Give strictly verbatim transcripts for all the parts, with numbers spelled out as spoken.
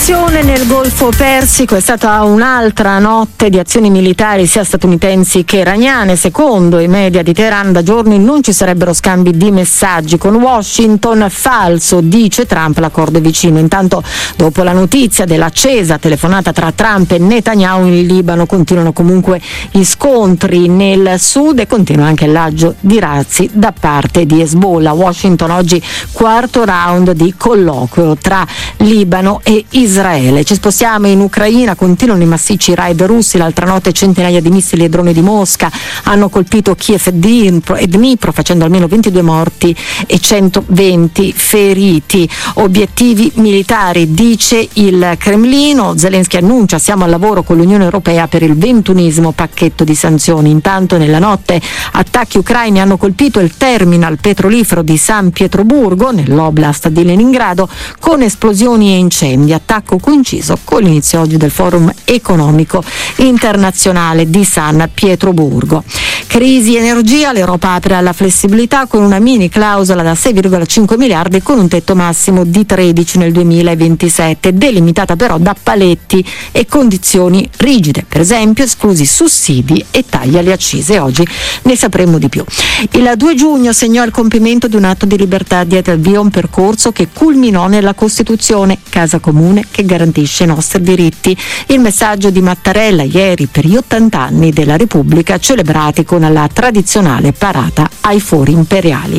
Tensione nel Golfo Persico, è stata un'altra notte di azioni militari sia statunitensi che iraniane. Secondo i media di Teheran, da giorni non ci sarebbero scambi di messaggi con Washington. Falso, dice Trump, l'accordo è vicino. Intanto, dopo la notizia dell'accesa telefonata tra Trump e Netanyahu, in Libano continuano comunque gli scontri nel sud e continua anche l'agio di razzi da parte di Hezbollah. Washington oggi quarto round di colloquio tra Libano e Israele. Ci spostiamo in Ucraina, continuano i massicci raid russi. L'altra notte centinaia di missili e droni di Mosca hanno colpito Kiev e Dnipro, facendo almeno ventidue morti e centoventi feriti. Obiettivi militari, dice il Cremlino. Zelensky annuncia: siamo al lavoro con l'Unione Europea per il ventunesimo pacchetto di sanzioni. Intanto nella notte attacchi ucraini hanno colpito il terminal petrolifero di San Pietroburgo nell'oblast di Leningrado con esplosioni e incendi. Attacco coinciso con l'inizio oggi del Forum economico internazionale di San Pietroburgo. Crisi energia, l'Europa apre alla flessibilità con una mini clausola da sei virgola cinque miliardi con un tetto massimo di tredici nel duemilaventisette, delimitata però da paletti e condizioni rigide, per esempio esclusi sussidi e tagli alle accise. Oggi ne sapremo di più. Il due giugno segnò il compimento di un atto di libertà, diede avvio a un percorso che culminò nella Costituzione, casa comune che garantisce i nostri diritti. Il messaggio di Mattarella ieri per gli ottanta anni della Repubblica, celebrati con la tradizionale parata ai fori imperiali.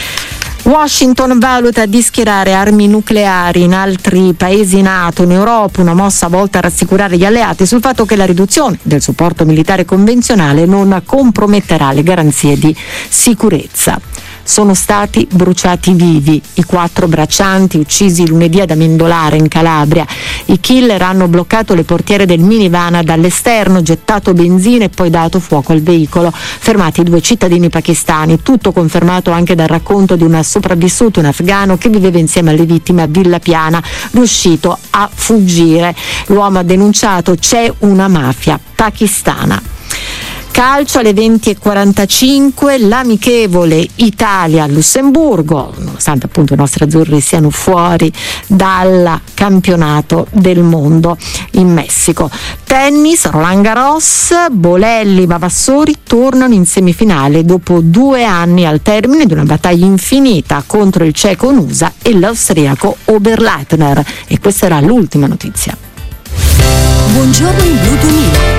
Washington valuta di schierare armi nucleari in altri paesi NATO in Europa, una mossa volta a rassicurare gli alleati sul fatto che la riduzione del supporto militare convenzionale non comprometterà le garanzie di sicurezza. Sono stati bruciati vivi i quattro braccianti uccisi lunedì ad Amendolare in Calabria. I killer hanno bloccato le portiere del minivan dall'esterno, gettato benzina e poi dato fuoco al veicolo. Fermati due cittadini pakistani, tutto confermato anche dal racconto di un sopravvissuto, un afgano che viveva insieme alle vittime a Villa Piana, riuscito a fuggire. L'uomo ha denunciato: c'è una mafia pakistana. Calcio alle venti e quarantacinque, l'amichevole Italia-Lussemburgo, nonostante appunto i nostri azzurri siano fuori dal campionato del mondo in Messico. Tennis, Roland Garros, Bolelli, Vavassori tornano in semifinale dopo due anni al termine di una battaglia infinita contro il ceco Nusa e l'austriaco Oberleitner. E questa era l'ultima notizia. Buongiorno in Blu duemila.